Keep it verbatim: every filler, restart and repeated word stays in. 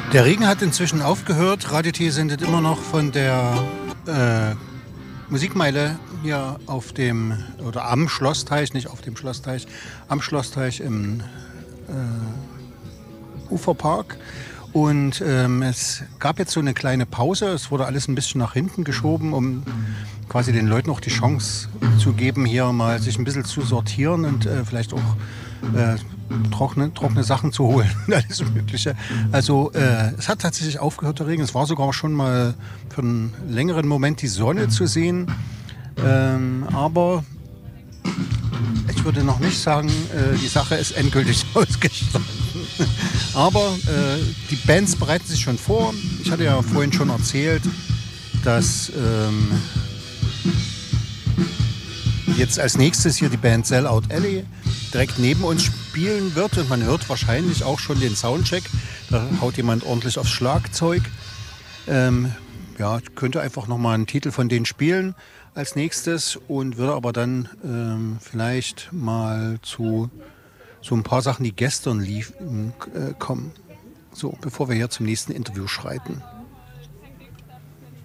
Der Regen hat inzwischen aufgehört. Radio T sendet immer noch von der äh, Musikmeile hier auf dem, oder am Schlossteich, nicht auf dem Schlossteich, am Schlossteich im äh, Uferpark. Und ähm, es gab jetzt so eine kleine Pause. Es wurde alles ein bisschen nach hinten geschoben, um quasi den Leuten auch die Chance zu geben, hier mal sich ein bisschen zu sortieren und äh, vielleicht auch äh, trockene, trockene Sachen zu holen. Alles Mögliche. Also äh, es hat tatsächlich aufgehört, der Regen. Es war sogar schon mal für einen längeren Moment die Sonne zu sehen. Ähm, aber ich würde noch nicht sagen, äh, die Sache ist endgültig ausgestanden. Aber äh, die Bands bereiten sich schon vor. Ich hatte ja vorhin schon erzählt, dass ähm, jetzt als nächstes hier die Band Sellout Alley direkt neben uns spielen wird. Und man hört wahrscheinlich auch schon den Soundcheck. Da haut jemand ordentlich aufs Schlagzeug. Ähm, ja, ich könnte einfach nochmal einen Titel von denen spielen als nächstes und würde aber dann ähm, vielleicht mal zu so ein paar Sachen, die gestern liefen, äh, kommen. So, bevor wir hier zum nächsten Interview schreiten.